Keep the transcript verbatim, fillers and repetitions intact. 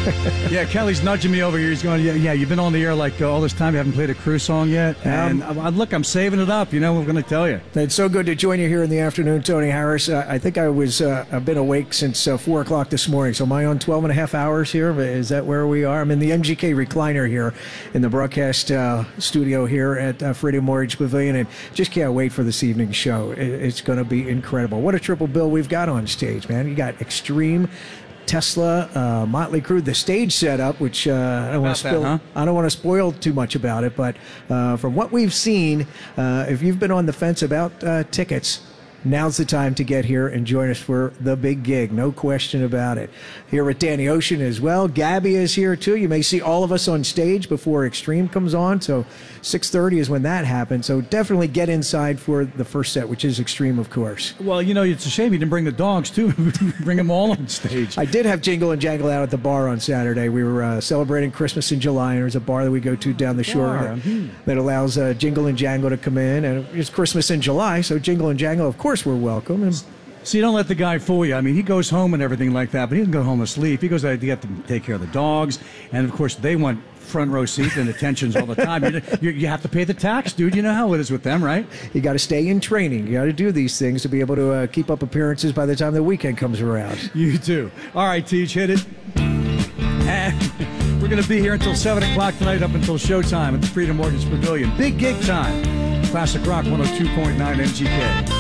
Yeah, Kelly's nudging me over here. He's going, yeah, yeah you've been on the air like uh, all this time. You haven't played a Crew song yet. And um, uh, look, I'm saving it up. You know, we're going to tell you. It's so good to join you here in the afternoon, Tony Harris. Uh, I think I was, uh, I've been awake since uh, four o'clock this morning. So am I on twelve and a half hours here? Is that where we are? I'm in the M G K recliner here in the broadcast uh, studio here at uh, Freedom Mortgage Pavilion, and just can't wait for this evening's show. It, it's going to be incredible. What a triple bill we've got on stage, man. You got Extreme, Tesla, uh, Motley Crue, the stage setup, which uh, I don't want to spill. That, huh? I don't want to spoil too much about it, but uh, from what we've seen, uh, if you've been on the fence about uh, tickets, now's the time to get here and join us for the big gig. No question about it. Here with Danny Ocean as well. Gabby is here too. You may see all of us on stage before Extreme comes on. So six thirty is when that happens. So definitely get inside for the first set, which is Extreme, of course. Well, you know, it's a shame you didn't bring the dogs, too. Bring them all on stage. I did have Jingle and Jangle out at the bar on Saturday. We were uh, celebrating Christmas in July, and there's a bar that we go to down the shore that, hmm. that allows uh, Jingle and Jangle to come in. And it's Christmas in July, so Jingle and Jangle, of course, we're welcome. And so you don't let the guy fool you. I mean, he goes home and everything like that, but he doesn't go home to sleep. He goes out to get to take care of the dogs, and of course they want front row seats and attentions all the time. You, you, you have to pay the tax, dude. You know how it is with them, right? You got to stay in training. You got to do these things to be able to uh, keep up appearances by the time the weekend comes around. You too. All right, Teach, hit it. And we're going to be here until seven o'clock tonight, up until showtime at the Freedom Mortgage Pavilion. Big gig time. Classic Rock one oh two point nine M G K.